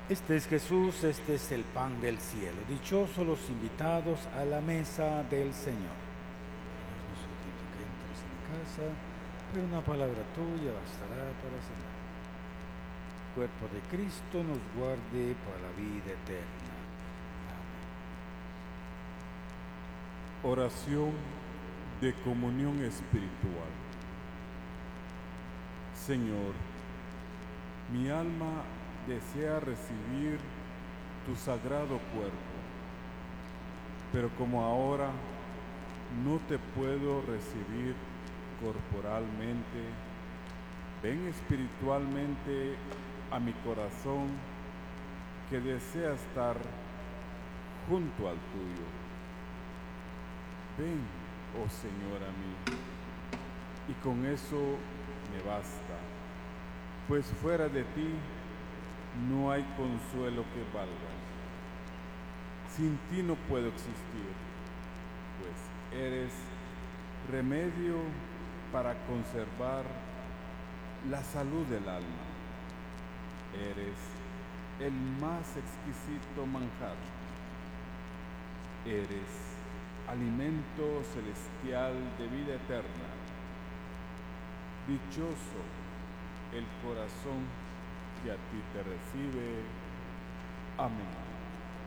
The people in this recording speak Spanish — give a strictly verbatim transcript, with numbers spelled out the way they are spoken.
Este es Jesús, este es el pan del cielo. Dichosos los invitados a la mesa del Señor. Señor, no soy digno que entres en mi casa, pero una palabra tuya bastará para sanar. El cuerpo de Cristo nos guarde para la vida eterna. Amén. Oración de comunión espiritual. Señor, mi alma desea recibir tu sagrado cuerpo, pero como ahora no te puedo recibir corporalmente, ven espiritualmente a mi corazón que desea estar junto al tuyo. Ven, oh Señor, a mí, y con eso me basta, pues fuera de ti no hay consuelo que valga. Sin ti no puedo existir, pues eres remedio para conservar la salud del alma. Eres el más exquisito manjar. Eres alimento celestial de vida eterna. Dichoso el corazón que a ti te recibe. Amén.